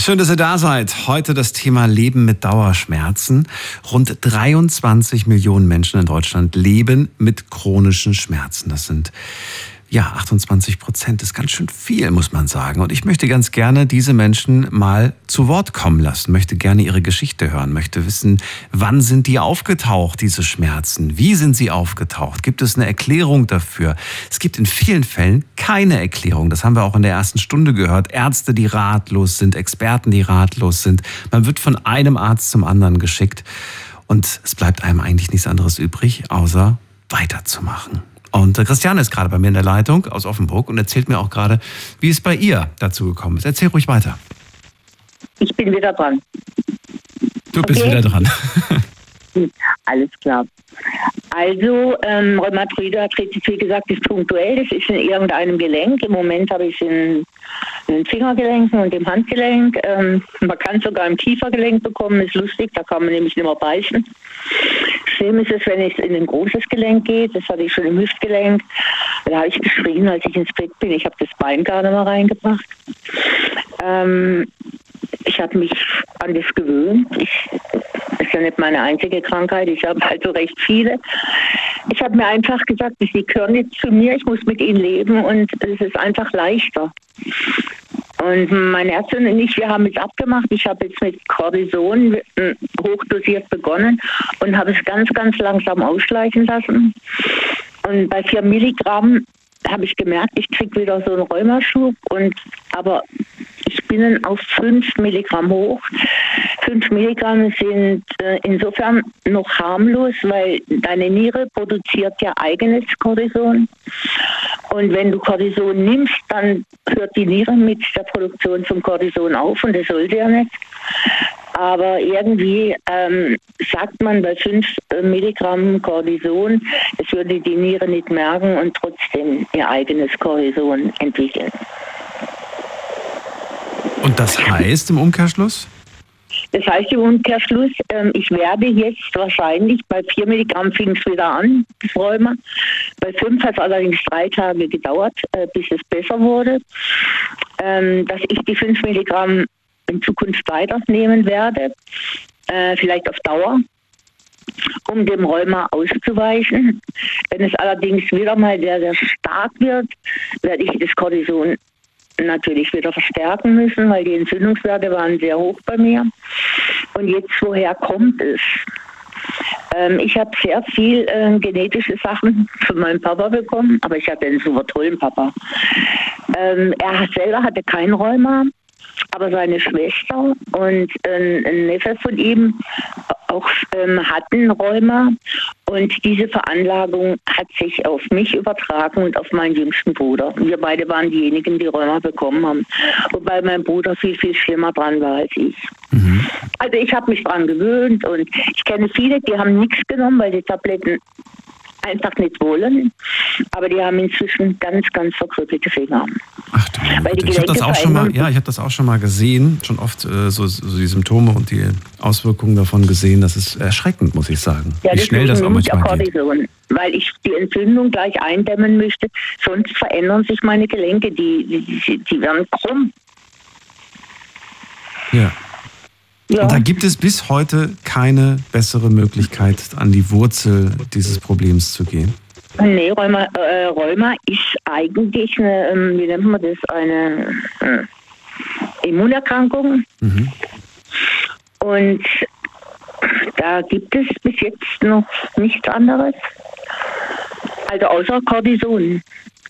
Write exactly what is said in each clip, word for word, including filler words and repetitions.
Schön, dass ihr da seid. Heute das Thema Leben mit Dauerschmerzen. Rund dreiundzwanzig Millionen Menschen in Deutschland leben mit chronischen Schmerzen. Das sind ja achtundzwanzig Prozent. Das ist ganz schön viel, muss man sagen. Und ich möchte ganz gerne diese Menschen mal zu Wort kommen lassen, möchte gerne ihre Geschichte hören, möchte wissen, wann sind die aufgetaucht, diese Schmerzen? Wie sind sie aufgetaucht? Gibt es eine Erklärung dafür? Es gibt in vielen Fällen keine Erklärung. Das haben wir auch in der ersten Stunde gehört. Ärzte, die ratlos sind, Experten, die ratlos sind. Man wird von einem Arzt zum anderen geschickt. Und es bleibt einem eigentlich nichts anderes übrig, außer weiterzumachen. Und Christiane ist gerade bei mir in der Leitung aus Offenburg und erzählt mir auch gerade, wie es bei ihr dazu gekommen ist. Erzähl ruhig weiter. Ich bin wieder dran. Du bist Okay. wieder dran. Alles klar. Also, ähm, Rheumatoide Arthritis, wie gesagt, ist punktuell. Das ist in irgendeinem Gelenk. Im Moment habe ich es in, in den Fingergelenken und im Handgelenk. Ähm, man kann es sogar im Kiefergelenk bekommen. Ist lustig, da kann man nämlich nicht mehr beißen. Schlimm ist es, wenn es in ein großes Gelenk geht. Das hatte ich schon im Hüftgelenk. Da habe ich geschrien, als ich ins Bett bin. Ich habe das Bein gar nicht mehr reingebracht. Ähm, ich habe mich an das gewöhnt. Ich, das ist ja nicht meine einzige Krankheit. Ich habe also recht viele. Ich habe mir einfach gesagt, sie gehören jetzt zu mir. Ich muss mit ihnen leben und es ist einfach leichter. Und meine Ärztin und ich, wir haben es abgemacht. Ich habe jetzt mit Cortison hochdosiert begonnen und habe es ganz, ganz langsam ausschleichen lassen. Und bei vier Milligramm habe ich gemerkt, ich kriege wieder so einen Rheumaschub. Und, aber ich bin auf fünf Milligramm hoch. fünf Milligramm sind äh, insofern noch harmlos, weil deine Niere produziert ja eigenes Cortison. Und wenn du Cortison nimmst, dann hört die Niere mit der Produktion von Cortison auf und das sollte ja nicht. Aber irgendwie ähm, sagt man bei fünf Milligramm Cortison, es würde die Niere nicht merken und trotzdem ihr eigenes Cortison entwickeln. Und das heißt im Umkehrschluss? Das heißt im Umkehrschluss, ähm, ich werde jetzt wahrscheinlich, bei vier Milligramm fing es wieder an, das Rheuma. Bei fünf hat es allerdings drei Tage gedauert, äh, bis es besser wurde. Ähm, dass ich die fünf Milligramm in Zukunft weiternehmen werde, äh, vielleicht auf Dauer, um dem Rheuma auszuweichen. Wenn es allerdings wieder mal sehr, sehr stark wird, werde ich das Cortison natürlich wieder verstärken müssen, weil die Entzündungswerte waren sehr hoch bei mir. Und jetzt, woher kommt es? Ähm, ich habe sehr viel äh, genetische Sachen von meinem Papa bekommen, aber ich hatte einen super tollen Papa. Ähm, er selber hatte kein Rheuma, aber seine Schwester und ein, ein Neffe von ihm auch ähm, hatten Rheuma und diese Veranlagung hat sich auf mich übertragen und auf meinen jüngsten Bruder. Wir beide waren diejenigen, die Rheuma bekommen haben, wobei mein Bruder viel, viel schlimmer dran war als ich. Mhm. Also ich habe mich dran gewöhnt und ich kenne viele, die haben nichts genommen, weil die Tabletten einfach nicht wollen, aber die haben inzwischen ganz, ganz verkrüppelte Finger. Ach du Meine Güte. Ich habe das auch schon mal, ja, ich habe das auch schon mal gesehen, schon oft äh, so, so die Symptome und die Auswirkungen davon gesehen. Das ist erschreckend, muss ich sagen, ja, wie schnell das auch manchmal Cortison, geht. Weil ich die Entzündung gleich eindämmen möchte, sonst verändern sich meine Gelenke, die, die, die werden krumm. Ja. Ja. Und da gibt es bis heute keine bessere Möglichkeit, an die Wurzel dieses Problems zu gehen? Nee, Rheuma, äh, Rheuma ist eigentlich eine, ähm, wie nennt man das, eine äh, Immunerkrankung. Mhm. Und da gibt es bis jetzt noch nichts anderes. Also außer Cortison.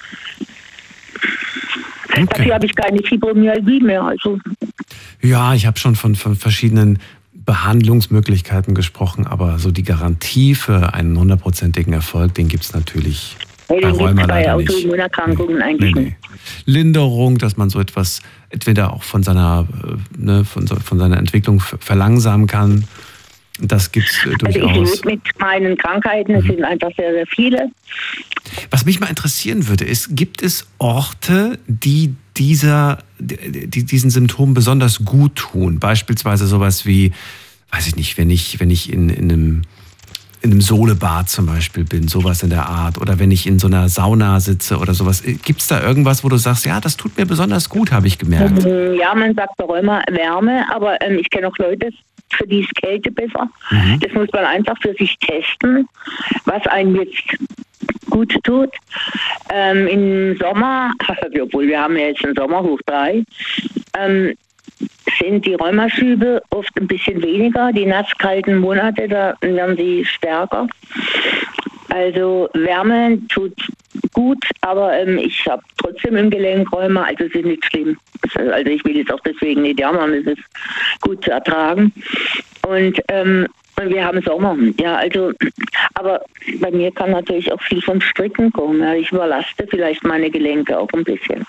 Okay. Dafür habe ich keine Fibromyalgie mehr. Also. Ja, ich habe schon von, von verschiedenen Behandlungsmöglichkeiten gesprochen, aber so die Garantie für einen hundertprozentigen Erfolg, den gibt es natürlich nee, bei Rheuma leider nicht. Autoimmunerkrankungen nee. eigentlich nee, nee. nicht. Linderung, dass man so etwas entweder auch von seiner, ne, von, von seiner Entwicklung verlangsamen kann. Das gibt es durchaus. Also ich lebe mit meinen Krankheiten, es mhm. sind einfach sehr, sehr viele. Was mich mal interessieren würde, ist, gibt es Orte, die dieser, die diesen Symptomen besonders gut tun? Beispielsweise sowas wie, weiß ich nicht, wenn ich, wenn ich in, in einem in einem Solebad zum Beispiel bin, sowas in der Art. Oder wenn ich in so einer Sauna sitze oder sowas. Gibt es da irgendwas, wo du sagst, ja, das tut mir besonders gut, habe ich gemerkt? Ja, man sagt doch immer Wärme, aber ähm, ich kenne auch Leute, für die ist Kälte besser. Mhm. Das muss man einfach für sich testen, was einem jetzt gut tut. Ähm, Im Sommer, obwohl wir haben ja jetzt einen Sommer hoch drei, ähm, sind die Rheumaschübe oft ein bisschen weniger. Die nasskalten Monate, da werden sie stärker. Also Wärme tut gut, aber ähm, ich habe trotzdem im Gelenk Rheuma, also es ist nicht schlimm. Also ich will jetzt auch deswegen nicht jammern, es ist gut zu ertragen. Und ähm, wir haben Sommer, ja, also, aber bei mir kann natürlich auch viel vom Stricken kommen. Ja. Ich überlaste vielleicht meine Gelenke auch ein bisschen.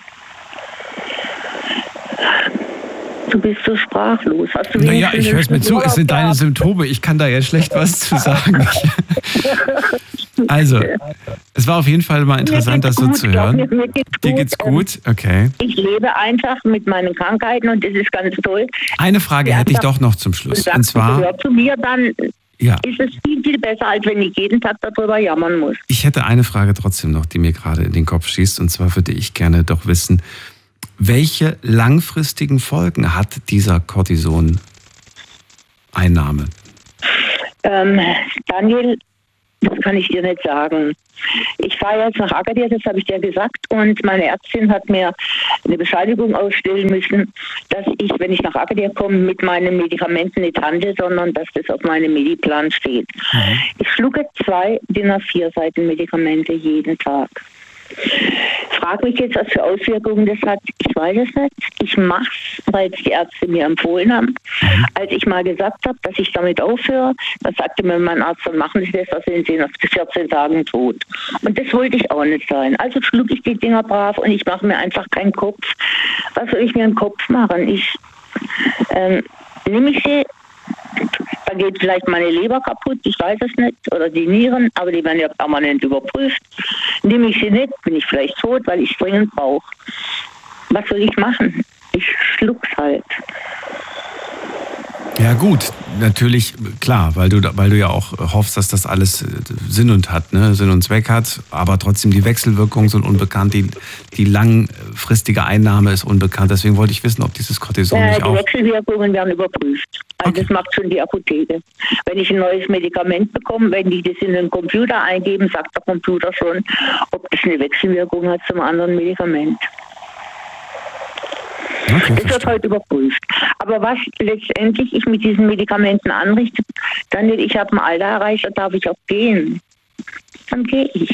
Du bist so sprachlos. Hast du naja, ich höre es mir zu. Es sind deine Symptome. Ich kann da ja schlecht was zu sagen. Also, es war auf jeden Fall mal interessant, das so zu hören. Mir, mir geht's Dir geht's gut? Okay. Ich lebe einfach mit meinen Krankheiten und das ist ganz toll. Eine Frage hätte ich doch noch zum Schluss. Und zwar, hör zu mir, dann ja. ist es viel, viel besser, als wenn ich jeden Tag darüber jammern muss. Ich hätte eine Frage trotzdem noch, die mir gerade in den Kopf schießt. Und zwar würde ich gerne doch wissen, welche langfristigen Folgen hat dieser Cortison-Einnahme? Ähm, Daniel, das kann ich dir nicht sagen. Ich fahre jetzt nach Agadir, das habe ich dir gesagt, und meine Ärztin hat mir eine Bescheinigung ausstellen müssen, dass ich, wenn ich nach Agadir komme, mit meinen Medikamenten nicht handle, sondern dass das auf meinem Mediplan steht. Mhm. Ich schlucke zwei D I N A vier Seiten Medikamente jeden Tag. Ich frage mich jetzt, was für Auswirkungen das hat. Ich weiß es nicht. Ich mache es, weil es die Ärzte mir empfohlen haben. Mhm. Als ich mal gesagt habe, dass ich damit aufhöre, dann sagte mir mein Arzt, dann machen Sie das, da sind Sie nach vierzehn Tagen tot. Und das wollte ich auch nicht sein. Also schlug ich die Dinger brav und ich mache mir einfach keinen Kopf. Was soll ich mir einen Kopf machen? Ich ähm, nehme ich sie. Da geht vielleicht meine Leber kaputt, ich weiß es nicht, oder die Nieren, aber die werden ja permanent überprüft. Nehme ich sie nicht, bin ich vielleicht tot, weil ich es dringend brauche. Was soll ich machen? Ich schluck's halt. Ja gut, natürlich, klar, weil du, weil du ja auch hoffst, dass das alles Sinn und hat, ne? Sinn und Zweck hat, aber trotzdem die Wechselwirkungen sind unbekannt, die, die langfristige Einnahme ist unbekannt. Deswegen wollte ich wissen, ob dieses Cortison äh, nicht die auch... Die Wechselwirkungen werden überprüft. Also okay. Das macht schon die Apotheke. Wenn ich ein neues Medikament bekomme, wenn die das in den Computer eingeben, sagt der Computer schon, ob das eine Wechselwirkung hat zum anderen Medikament. Okay, das wird heute überprüft. Aber was letztendlich ich mit diesen Medikamenten anrichte, dann ich habe ein Alter erreicht, da darf ich auch gehen. Dann gehe ich.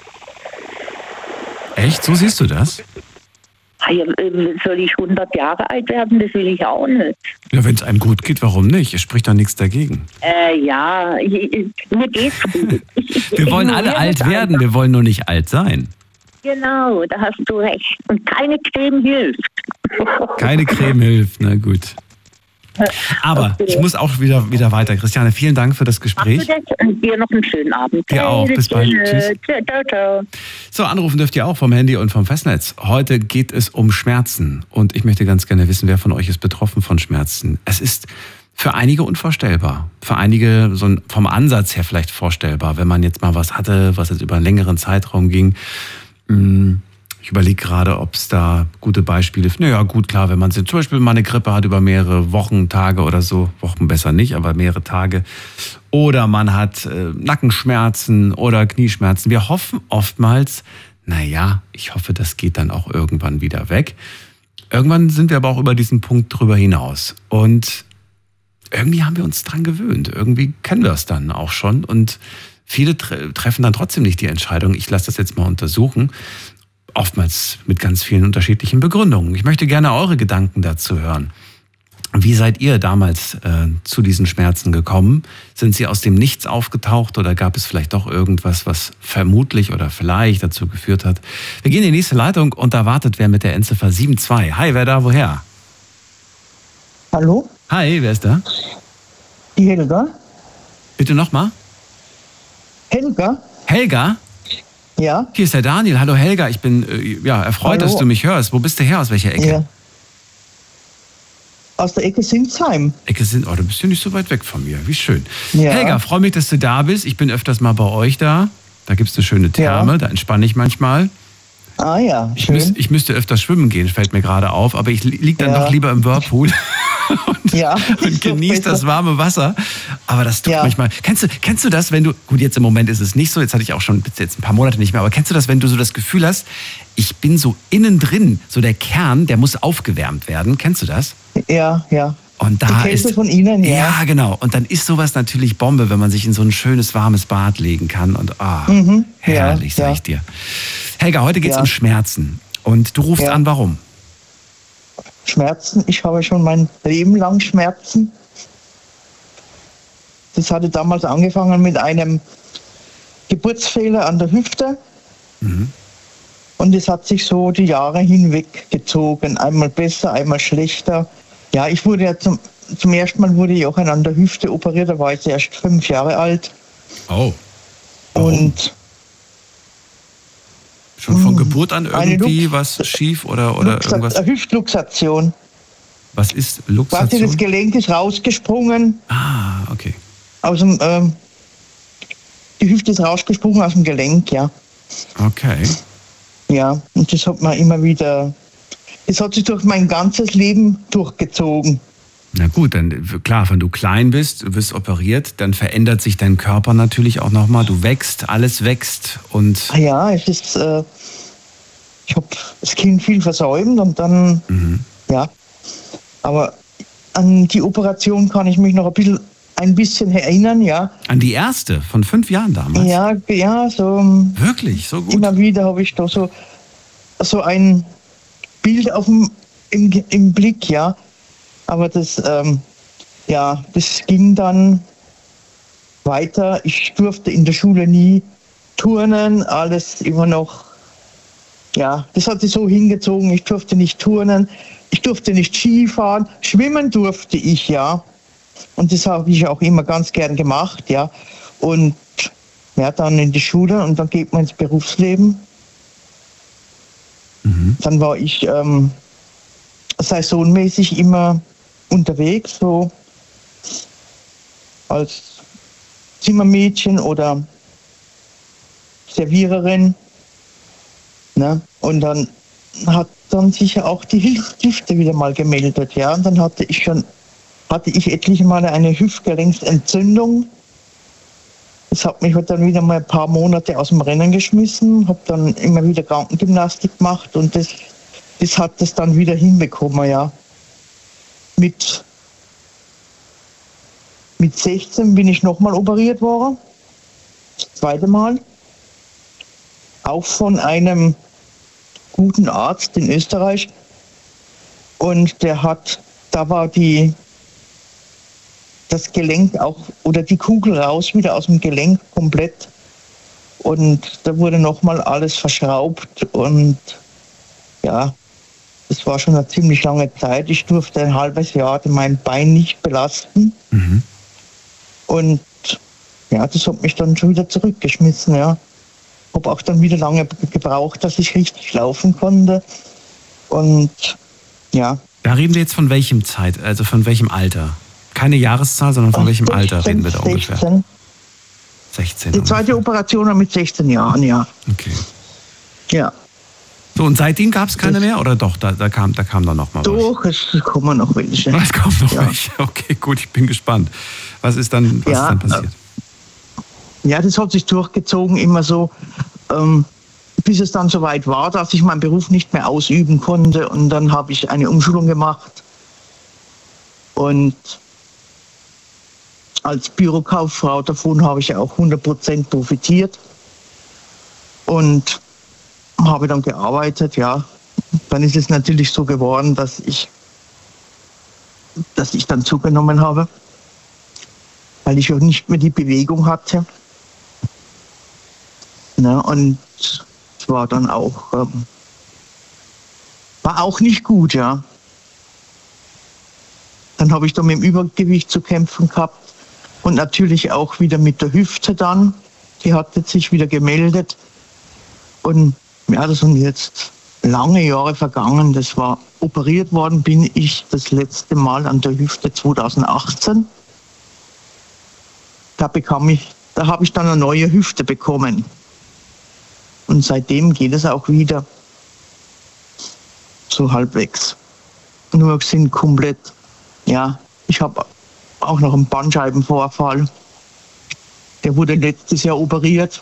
Echt? So siehst du das? Soll ich hundert Jahre alt werden? Das will ich auch nicht. Ja, wenn es einem gut geht, warum nicht? Es spricht doch nichts dagegen. Äh, ja, ich, mir geht's gut. Wir wollen alle alt werden, wir wollen nur nicht alt sein. Genau, da hast du recht. Und keine Creme hilft. Keine Creme hilft, na gut. Aber okay. Ich muss auch wieder, wieder weiter. Christiane, vielen Dank für das Gespräch. Machst du das? Und dir noch einen schönen Abend. Dir auch. Bis bald. Tschüss. Ciao, ciao. So, anrufen dürft ihr auch vom Handy und vom Festnetz. Heute geht es um Schmerzen. Und ich möchte ganz gerne wissen, wer von euch ist betroffen von Schmerzen. Es ist für einige unvorstellbar. Für einige so vom Ansatz her vielleicht vorstellbar, wenn man jetzt mal was hatte, was jetzt über einen längeren Zeitraum ging. Ich überlege gerade, ob es da gute Beispiele gibt. Naja, gut, klar, wenn man zum Beispiel mal eine Grippe hat über mehrere Wochen, Tage oder so. Wochen besser nicht, aber mehrere Tage. Oder man hat äh, Nackenschmerzen oder Knieschmerzen. Wir hoffen oftmals, naja, ich hoffe, das geht dann auch irgendwann wieder weg. Irgendwann sind wir aber auch über diesen Punkt drüber hinaus. Und irgendwie haben wir uns dran gewöhnt. Irgendwie kennen wir es dann auch schon. Und viele tre- treffen dann trotzdem nicht die Entscheidung, ich lasse das jetzt mal untersuchen. Oftmals mit ganz vielen unterschiedlichen Begründungen. Ich möchte gerne eure Gedanken dazu hören. Wie seid ihr damals äh, zu diesen Schmerzen gekommen? Sind sie aus dem Nichts aufgetaucht oder gab es vielleicht doch irgendwas, was vermutlich oder vielleicht dazu geführt hat? Wir gehen in die nächste Leitung und da wartet wer mit der Endziffer sieben zwei. Hi, wer da, woher? Hallo? Hi, wer ist da? Die Helga. Bitte nochmal? Helga? Helga? Ja. Hier ist der Daniel. Hallo Helga, ich bin äh, ja, erfreut, Hallo. dass du mich hörst. Wo bist du her? Aus welcher Ecke? Ja. Aus der Ecke Sinsheim. Ecke sind, oh, du bist ja nicht so weit weg von mir. Wie schön. Ja. Helga, freue mich, dass du da bist. Ich bin öfters mal bei euch da. Da gibt es eine schöne Therme, ja. Da entspanne ich manchmal. Ah ja, ich, schön. müß, ich müsste öfters schwimmen gehen, fällt mir gerade auf. Aber ich liege dann ja. doch lieber im Whirlpool und, ja, und genieße das warme Wasser. Aber das tut ja. manchmal. Kennst du, kennst du das, wenn du, gut, jetzt im Moment ist es nicht so, jetzt hatte ich auch schon jetzt ein paar Monate nicht mehr, aber kennst du das, wenn du so das Gefühl hast, ich bin so innen drin, so der Kern, der muss aufgewärmt werden. Kennst du das? Ja, ja. Und da die Kälte ist von Ihnen, ja. Ja, genau. Und dann ist sowas natürlich Bombe, wenn man sich in so ein schönes, warmes Bad legen kann. Und ah, mhm. herrlich, ja, sag ja. ich dir. Helga, heute geht es ja. um Schmerzen. Und du rufst ja. an, warum? Schmerzen. Ich habe schon mein Leben lang Schmerzen. Das hatte damals angefangen mit einem Geburtsfehler an der Hüfte. Mhm. Und es hat sich so die Jahre hinweg gezogen. Einmal besser, einmal schlechter. Ja, ich wurde ja zum, zum ersten Mal wurde ich auch an der Hüfte operiert, da war ich erst fünf Jahre alt. Oh. Warum? Und schon von Geburt an eine irgendwie Lux- was schief oder, oder Luxa- irgendwas? Hüftluxation. Was ist Quasi das Luxation? Gelenk ist rausgesprungen Ah, okay. aus dem, ähm, die Hüfte ist rausgesprungen aus dem Gelenk, ja. Okay. Ja, und das hat man immer wieder, das hat sich durch mein ganzes Leben durchgezogen. Na gut, dann klar, wenn du klein bist, du wirst operiert, dann verändert sich dein Körper natürlich auch nochmal. Du wächst, alles wächst und... Ah ja, es ist, äh, ich habe das Kind viel versäumt und dann, Mhm. ja. Aber an die Operation kann ich mich noch ein bisschen, ein bisschen erinnern, ja. An die erste von fünf Jahren damals? Ja, ja, so Wirklich, so gut? immer wieder habe ich da so, so ein Bild auf dem, im, im Blick, ja. Aber das, ähm, ja, das ging dann weiter. Ich durfte in der Schule nie turnen, alles immer noch, ja, das hat sich so hingezogen. Ich durfte nicht turnen, ich durfte nicht Skifahren, schwimmen durfte ich, ja. Und das habe ich auch immer ganz gern gemacht, ja. Und ja, dann in die Schule und dann geht man ins Berufsleben. Mhm. Dann war ich ähm, saisonmäßig immer unterwegs, so als Zimmermädchen oder Serviererin. Ne? Und dann hat dann sicher auch die Hüfte wieder mal gemeldet, ja. Und dann hatte ich schon, hatte ich etliche Male eine Hüftgelenksentzündung. Das hat mich dann wieder mal ein paar Monate aus dem Rennen geschmissen, habe dann immer wieder Krankengymnastik gemacht und das, das hat das dann wieder hinbekommen, ja. Mit, mit sechzehn bin ich nochmal operiert worden, das zweite Mal, auch von einem guten Arzt in Österreich und der hat, da war die das Gelenk auch, oder die Kugel raus, wieder aus dem Gelenk komplett. Und da wurde nochmal alles verschraubt und ja, das war schon eine ziemlich lange Zeit. Ich durfte ein halbes Jahr mein Bein nicht belasten. Mhm. Und ja, das hat mich dann schon wieder zurückgeschmissen, ja. Habe auch dann wieder lange gebraucht, dass ich richtig laufen konnte. Und ja. Da reden wir jetzt von welchem Zeit, also von welchem Alter? Keine Jahreszahl, sondern von welchem sechzehn, Alter reden wir da ungefähr? sechzehn. sechzehn. Die zweite ungefähr. Operation war mit sechzehn Jahren, ja. Okay. Ja. So, und seitdem gab es keine mehr? Oder doch, da, da kam da kam dann noch mal was? Doch, es kommen noch welche. Es kommt noch Ja. welche. Okay, gut, ich bin gespannt. Was ist dann, was Ja, ist dann passiert? Ja, das hat sich durchgezogen, immer so, ähm, bis es dann soweit war, dass ich meinen Beruf nicht mehr ausüben konnte. Und dann habe ich eine Umschulung gemacht. Und als Bürokauffrau davon habe ich auch hundert Prozent profitiert. Und habe dann gearbeitet, ja. Dann ist es natürlich so geworden, dass ich, dass ich dann zugenommen habe, weil ich auch nicht mehr die Bewegung hatte. Ne, und es war dann auch, ähm, war auch nicht gut, ja. Dann habe ich dann mit dem Übergewicht zu kämpfen gehabt und natürlich auch wieder mit der Hüfte dann. Die hatte sich wieder gemeldet. Und ja, das und jetzt lange Jahre vergangen. Das war operiert worden, bin ich das letzte Mal an der Hüfte zweitausendachtzehn. Da bekam ich, da habe ich dann eine neue Hüfte bekommen. Und seitdem geht es auch wieder so halbwegs. Nur sind komplett, ja, ich habe auch noch einen Bandscheibenvorfall. Der wurde letztes Jahr operiert.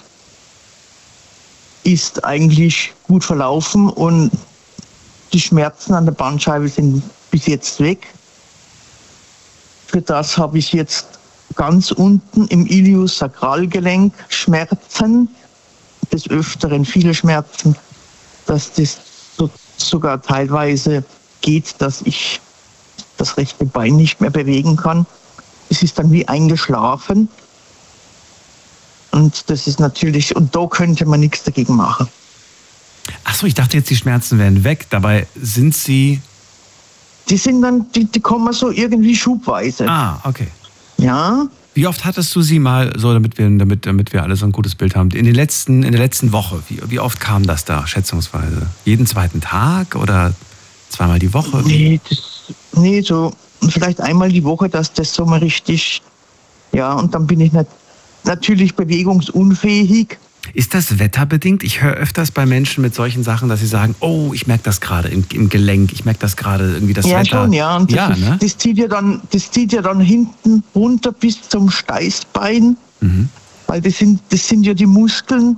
Ist eigentlich gut verlaufen und die Schmerzen an der Bandscheibe sind bis jetzt weg. Für das habe ich jetzt ganz unten im Iliosakralgelenk Schmerzen, des Öfteren viele Schmerzen, dass das so, sogar teilweise geht, dass ich das rechte Bein nicht mehr bewegen kann. Es ist dann wie eingeschlafen. Und das ist natürlich, und da könnte man nichts dagegen machen. Ach so, ich dachte jetzt, die Schmerzen wären weg. Dabei sind sie... Die sind dann, die, die kommen so irgendwie schubweise. Ah, okay. Ja. Wie oft hattest du sie mal, so damit wir, damit, damit wir alle so ein gutes Bild haben, in, den letzten, in der letzten Woche? Wie, wie oft kam das da, schätzungsweise? Jeden zweiten Tag oder zweimal die Woche? Nee, das, nee, so vielleicht einmal die Woche, dass das so mal richtig, ja, und dann bin ich nicht, natürlich bewegungsunfähig. Ist das wetterbedingt? Ich höre öfters bei Menschen mit solchen Sachen, dass sie sagen, oh, ich merke das gerade im, im Gelenk, ich merke das gerade irgendwie das ja, Wetter. Schon, ja, und das, ja, ist, ne? das zieht ja dann, das zieht ja dann hinten runter bis zum Steißbein, mhm. weil das sind, das sind ja die Muskeln,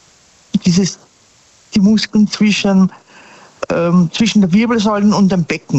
dieses, die Muskeln zwischen, ähm, zwischen der Wirbelsäule und dem Becken.